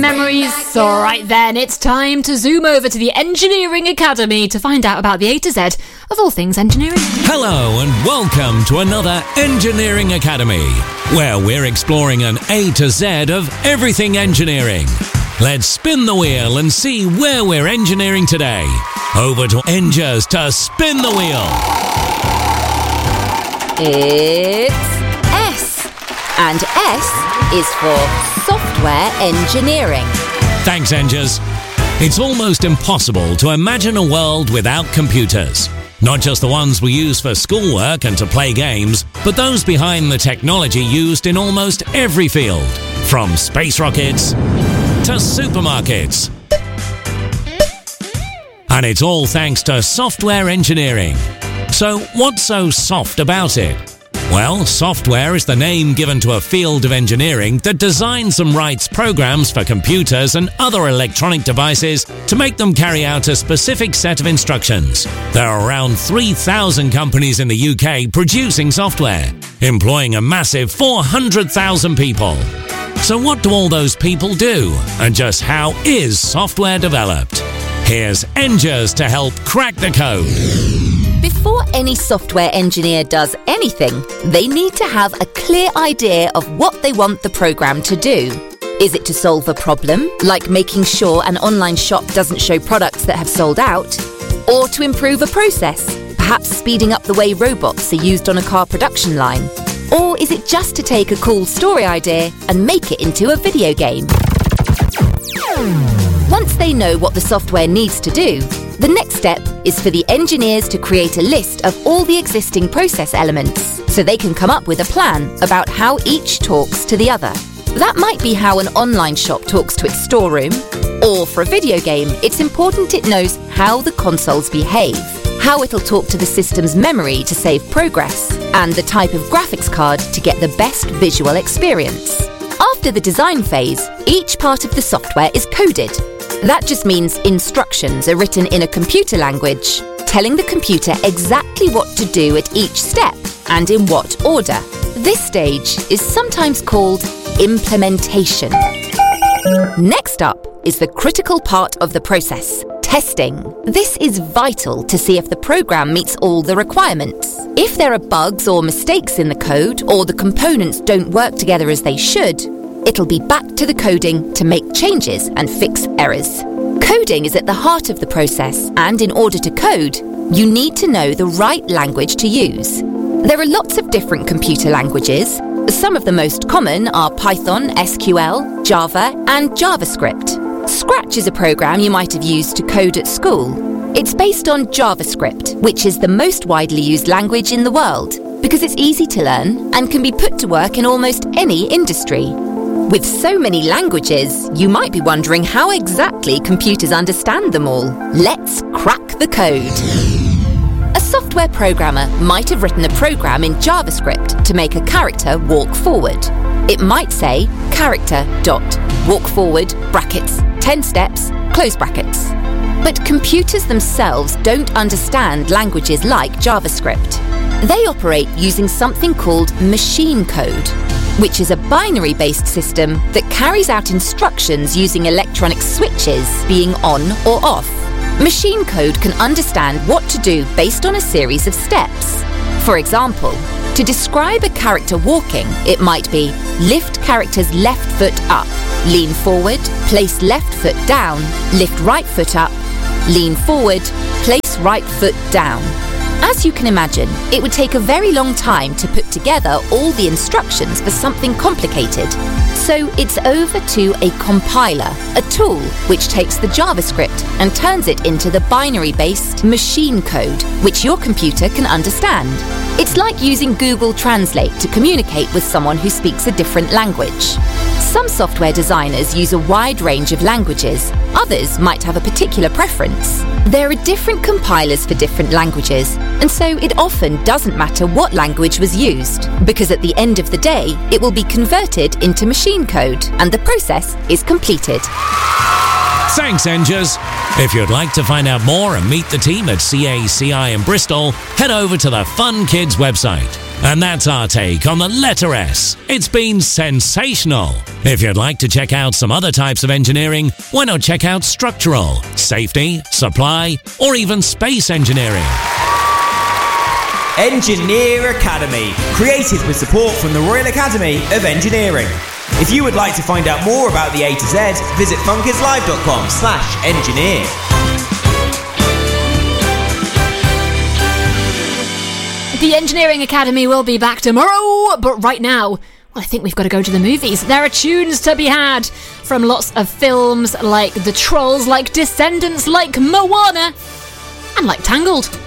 memories. Alright then, it's time to zoom over to the Engineering Academy to find out about the A to Z of all things engineering. Hello and welcome to another Engineering Academy, where we're exploring an A to Z of everything engineering. Let's spin the wheel and see where we're engineering today. Over to Engers to spin the wheel. It's S, and S is for software engineering. Thanks, Engers. It's almost impossible to imagine a world without computers. Not just the ones we use for schoolwork and to play games, but those behind the technology used in almost every field, from space rockets to supermarkets. And it's all thanks to software engineering. So what's so soft about it? Well, software is the name given to a field of engineering that designs and writes programs for computers and other electronic devices to make them carry out a specific set of instructions. There are around 3,000 companies in the UK producing software, employing a massive 400,000 people. So what do all those people do? And just how is software developed? Here's Engers to help crack the code. Before any software engineer does anything, they need to have a clear idea of what they want the program to do. Is it to solve a problem, like making sure an online shop doesn't show products that have sold out? Or to improve a process, perhaps speeding up the way robots are used on a car production line? Or is it just to take a cool story idea and make it into a video game? Once they know what the software needs to do, the next step is for the engineers to create a list of all the existing process elements so they can come up with a plan about how each talks to the other. That might be how an online shop talks to its storeroom, or for a video game, it's important it knows how the consoles behave, how it'll talk to the system's memory to save progress, and the type of graphics card to get the best visual experience. After the design phase, each part of the software is coded. That just means instructions are written in a computer language, telling the computer exactly what to do at each step and in what order. This stage is sometimes called implementation. Next up is the critical part of the process, testing. This is vital to see if the program meets all the requirements. If there are bugs or mistakes in the code, or the components don't work together as they should, it'll be back to the coding to make changes and fix errors. Coding is at the heart of the process, and in order to code, you need to know the right language to use. There are lots of different computer languages. Some of the most common are Python, SQL, Java, and JavaScript. Scratch is a program you might have used to code at school. It's based on JavaScript, which is the most widely used language in the world, because it's easy to learn and can be put to work in almost any industry. With so many languages, you might be wondering how exactly computers understand them all. Let's crack the code. A software programmer might have written a program in JavaScript to make a character walk forward. It might say character.walk forward, brackets, 10 steps, close brackets. But computers themselves don't understand languages like JavaScript. They operate using something called machine code, which is a binary-based system that carries out instructions using electronic switches being on or off. Machine code can understand what to do based on a series of steps. For example, to describe a character walking, it might be lift character's left foot up, lean forward, place left foot down, lift right foot up, lean forward, place right foot down. As you can imagine, it would take a very long time to put together all the instructions for something complicated. So it's over to a compiler, a tool which takes the JavaScript and turns it into the binary-based machine code, which your computer can understand. It's like using Google Translate to communicate with someone who speaks a different language. Some software designers use a wide range of languages. Others might have a particular preference. There are different compilers for different languages, and so it often doesn't matter what language was used, because at the end of the day, it will be converted into machine code, and the process is completed. Thanks, Engers. If you'd like to find out more and meet the team at CACI in Bristol, head over to the Fun Kids website. And that's our take on the letter S. It's been sensational. If you'd like to check out some other types of engineering, why not check out structural, safety, supply, or even space engineering? Engineer Academy, created with support from the Royal Academy of Engineering. If you would like to find out more about the A to Z, visit funkidslive.com/engineer. The Engineering Academy will be back tomorrow, but right now, well, I think we've got to go to the movies. There are tunes to be had from lots of films like The Trolls, like Descendants, like Moana, and like Tangled.